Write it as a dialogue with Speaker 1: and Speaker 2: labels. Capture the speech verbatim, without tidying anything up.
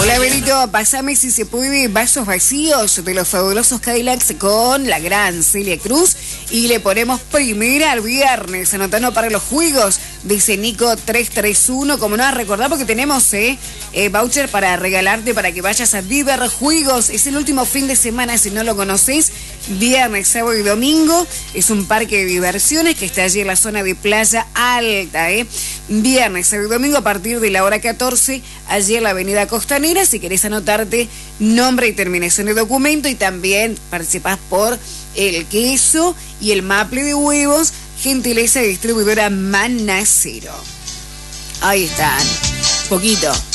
Speaker 1: Hola, Benito, pásame si se puede vasos vacíos de los fabulosos Cadillacs con la gran Celia Cruz y le ponemos primera al viernes, anotando para los juegos, dice Nico tres tres uno, como no, a recordar porque tenemos eh, eh, voucher para regalarte para que vayas a Diver Juegos, es el último fin de semana si no lo conoces, viernes, sábado y domingo, es un parque de diversiones que está allí en la zona de Playa Alta, eh. Viernes, sábado y domingo a partir de la hora catorce, allí en la avenida Costanera, si querés anotarte nombre y terminación de documento y también participás por el queso y el maple de huevos, gentileza de distribuidora Manacero. Ahí están, poquito.